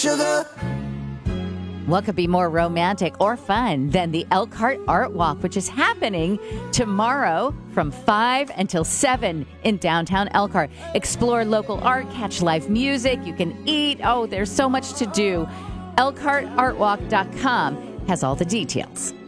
Sugar. What could be more romantic or fun than the Elkhart Art Walk, which is happening tomorrow from 5 until 7 in downtown Elkhart. Explore local art, catch live music, you can eat. Oh, there's so much to do. ElkhartArtWalk.com has all the details.